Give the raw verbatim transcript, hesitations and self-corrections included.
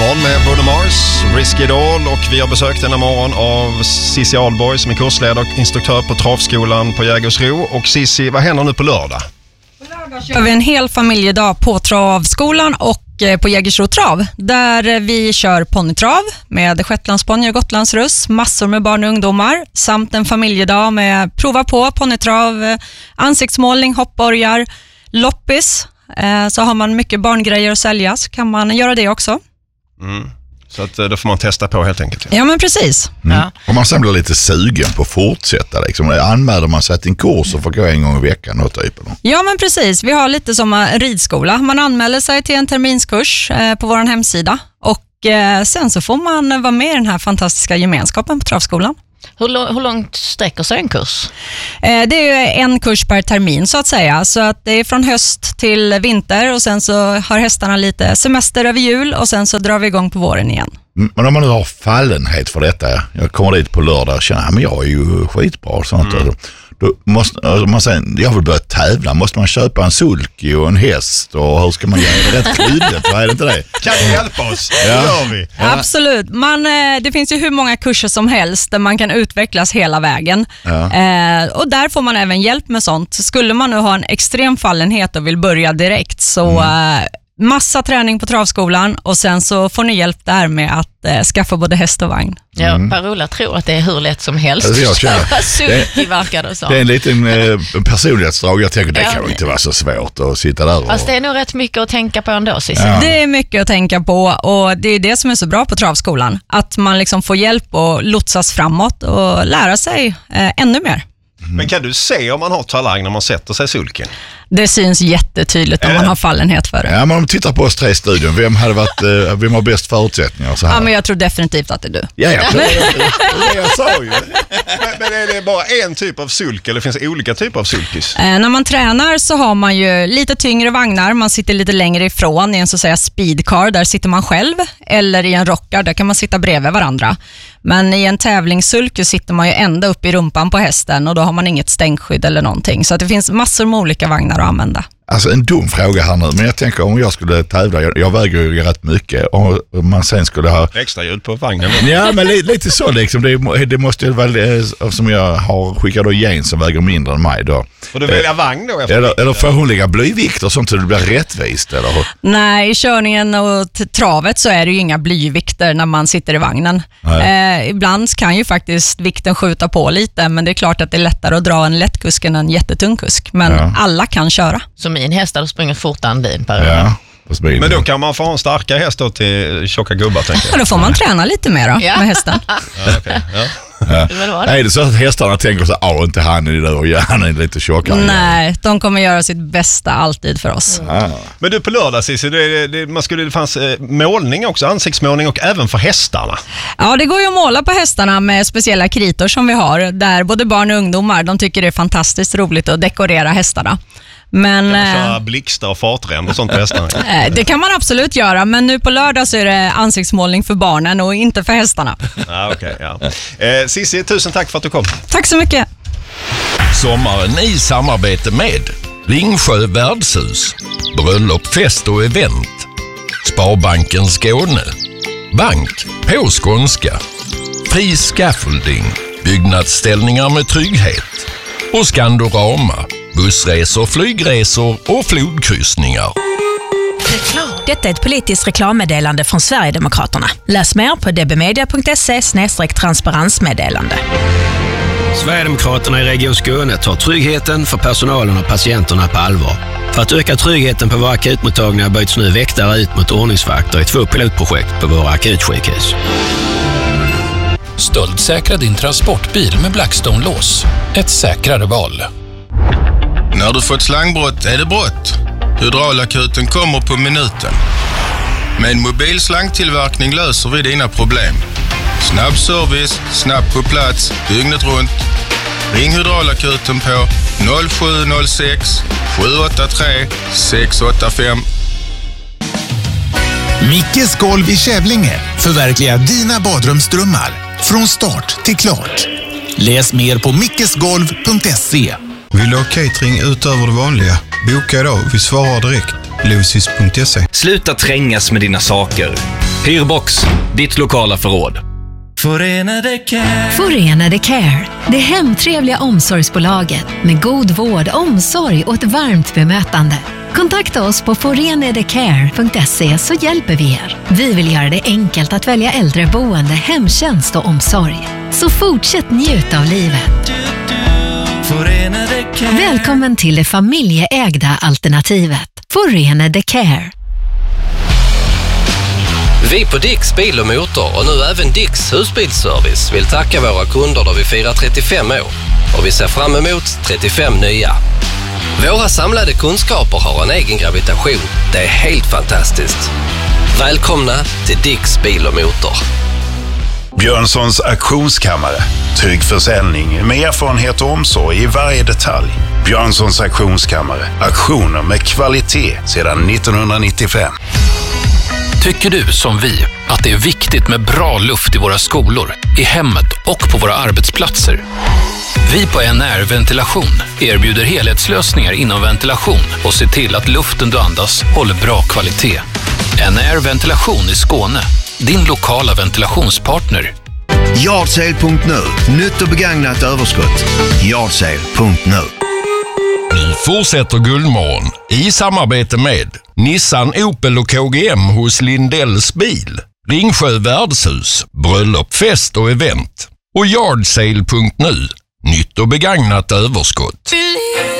Morgon med Bruno Mars, Risky Doll, och vi har besökt denna morgon av Cissi Ahlborg som är kursledare och instruktör på Travskolan på Jägersro. Och Cissi, vad händer nu på lördag? På lördag kör vi en hel familjedag på Travskolan och på Jägersro Trav, där vi kör ponnytrav med shetlandsponny och gotlandsruss, massor med barn och ungdomar, samt en familjedag med prova på ponnytrav, ansiktsmålning, hoppborgar, loppis. Så har man mycket barngrejer att sälja så kan man göra det också. Mm. Så att då får man testa på helt enkelt. Ja, men precis. Mm. Ja. Om man sen blir lite sugen på att fortsätta, liksom, anmäler man sig till en kurs och får gå en gång i veckan. Något typ, eller? Ja, men precis. Vi har lite som en ridskola. Man anmäler sig till en terminskurs eh, på vår hemsida och eh, sen så får man vara med i den här fantastiska gemenskapen på Travskolan. Hur, hur långt sträcker sig en kurs? Eh, det är ju en kurs per termin så att säga. Så att det är från höst till vinter och sen så har hästarna lite semester över jul och sen så drar vi igång på våren igen. Men om man nu har fallenhet för detta, jag kommer dit på lördag och känner att jag är ju skitbra och sånt. Mm. Då måste, alltså man säger, jag vill börja tävla, måste man köpa en sulky och en häst och hur ska man göra det rätt skyddet? Vad är det inte det? Kan du hjälpa oss? Ja. Det gör vi. Ja. Absolut. Man, det finns ju hur många kurser som helst där man kan utvecklas hela vägen. Ja. Eh, och där får man även hjälp med sånt. Skulle man nu ha en extrem fallenhet och vill börja direkt så mm. eh, massa träning på Travskolan och sen så får ni hjälp där med att eh, skaffa både häst och vagn. Ja, mm. Per-Ola tror att det är hur lätt som helst. Alltså jag känner, det, verkar det, så. det är en liten eh, personlighetsdrag. Jag tänker det ja. kan inte vara så svårt att sitta där. Och... Fast det är nog rätt mycket att tänka på ändå, Cissi. Ja. Det är mycket att tänka på och det är det som är så bra på Travskolan. Att man liksom får hjälp och lotsas framåt och lära sig eh, ännu mer. Mm. Men kan du se om man har talang när man sätter sig sulken? Det syns jättetydligt om man har fallenhet för det. Ja, men om du tittar på oss tre i studion, vem hade varit, uh, vem har bäst förutsättningar? Så här? Ja, men jag tror definitivt att det är du. Ja, jag tror det. Det jag sa ju. Men, men är det bara en typ av sulk eller finns det olika typer av sulkis? Eh, när man tränar så har man ju lite tyngre vagnar. Man sitter lite längre ifrån i en så att säga speedcar. Där sitter man själv. Eller i en rockar, där kan man sitta bredvid varandra. Men i en tävlingssulk sitter man ju ända upp i rumpan på hästen och då har man inget stänkskydd eller någonting. Så att det finns massor med olika vagnar att använda. Alltså en dum fråga här nu, men jag tänker om jag skulle tävla, jag, jag väger ju rätt mycket, om man sen skulle ha... Extra ljud på vagnen. Ja, men li, lite så liksom, det, det måste ju vara, som jag har skickat då Jane som väger mindre än mig då. Och du väljer vagn då? Eller, eller får hon lägga blyvikt och sånt så det blir rättvist, eller? Nej, i körningen och travet så är det ju inga blyvikter när man sitter i vagnen. Eh, ibland kan ju faktiskt vikten skjuta på lite, men det är klart att det är lättare att dra en lättkusk än en jättetung kusk. Men ja. alla kan köra. Så min häst hade sprungit fortare än din, Per. Ja. Men då kan man få en starkare häst då till tjocka gubbar, tänker jag. Ja, då får man träna lite mer då, ja. med hästen. Ja, okay. ja. Ja. Nej, är det så att hästarna tänker så att inte han är där och ja, han är lite tjockare? Nej, de kommer göra sitt bästa alltid för oss. Mm. Ja. Men du, på lördag, Cissi, det, det, man skulle, det fanns eh, målning också, ansiktsmålning och även för hästarna. Ja, det går ju att måla på hästarna med speciella kritor som vi har, där både barn och ungdomar, de tycker det är fantastiskt roligt att dekorera hästarna. Men, kan man köra blixtar och fartränd och sånt på hästarna? Det kan man absolut göra, men nu på lördag så är det ansiktsmålning för barnen och inte för hästarna. Ja, okay, ja. Eh, Cissi, tusen tack för att du kom. Tack så mycket. Sommaren i samarbete med Ringsjö värdshus, bröllop, fest och event, Sparbanken Skåne, Bank på skånska, Fri Scaffolding, byggnadsställningar med trygghet och Skandorama, bussresor, flygresor och flodkryssningar. Detta är ett politiskt reklammeddelande från Sverigedemokraterna. Läs mer på dbmedia punkt se slash transparensmeddelande. Sverigedemokraterna i Region Skåne tar tryggheten för personalen och patienterna på allvar. För att öka tryggheten på våra akutmottagningar byts nu väktare ut mot ordningsvakter i två pilotprojekt på våra akutsjukhus. Stöldsäkra din transportbil med Blackstone-lås. Ett säkrare val. När du fått slangbrott är det brott. Hydraulakuten kommer på minuten. Med en mobil slangtillverkning löser vi dina problem. Snabb service, snabbt på plats, dygnet runt. Ring Hydraulakuten på noll sju noll sex sju åtta tre sex åtta fem. Mickes golv i Kävlinge förverkligar dina badrumsdrömmar från start till klart. Läs mer på mickesgolv punkt se. Vill du ha catering utöver det vanliga? Boka idag, vi svarar direkt. Lucis punkt se. Sluta trängas med dina saker. Hyrbox, ditt lokala förråd. Förenade Care. Förenade Care, det hemtrevliga omsorgsbolaget med god vård, omsorg och ett varmt bemötande. Kontakta oss på forenadecare punkt se så hjälper vi er. Vi vill göra det enkelt att välja äldreboende, hemtjänst och omsorg. Så fortsätt njuta av livet. Välkommen till det familjeägda alternativet. Förenade Care. Vi på Dicks Bil och Motor och nu även Dicks Husbilsservice vill tacka våra kunder då vi firar trettiofem år och vi ser fram emot trettiofem nya. Våra samlade kunskaper har en egen gravitation. Det är helt fantastiskt. Välkomna till Dicks Bil och Motor. Björnssons auktionskammare. Trygg försäljning med erfarenhet och omsorg i varje detalj. Björnssons auktionskammare. Auktioner med kvalitet sedan nittonhundranittiofem. Tycker du som vi att det är viktigt med bra luft i våra skolor, i hemmet och på våra arbetsplatser? Vi på N R Ventilation erbjuder helhetslösningar inom ventilation och ser till att luften du andas håller bra kvalitet. N R Ventilation i Skåne, din lokala ventilationspartner. Yardsale punkt nu. Nytt och begagnat överskott. Yardsale punkt nu. Nu fortsätter Guldmorgon i samarbete med Nissan, Opel och K G M hos Lindells bil, Ringsjö värdshus, bröllop, fest och event och Yardsale punkt nu. Nytt och begagnat överskott.